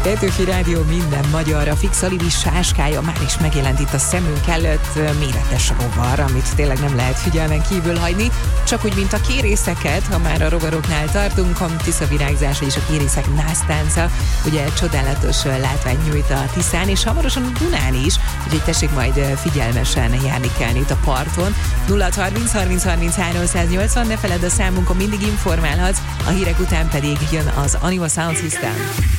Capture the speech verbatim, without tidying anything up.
Petőfi Rádió minden magyar, a Fix Alibi sáskája már is megjelent itt a szemünk előtt, méretes rovar, amit tényleg nem lehet figyelmen kívül hagyni, csak úgy, mint a kérészeket, ha már a rovaroknál tartunk, a tiszavirágzása és a kérészek násztánca, ugye csodálatos látvány nyújt a Tiszán, és hamarosan a Dunán is, úgyhogy tessék majd figyelmesen járni kell itt a parton. nulla harminc harminc harminchárom száznyolcvan, ne feledd, a számunkon mindig informálhatsz, a hírek után pedig jön az Anima Sound System.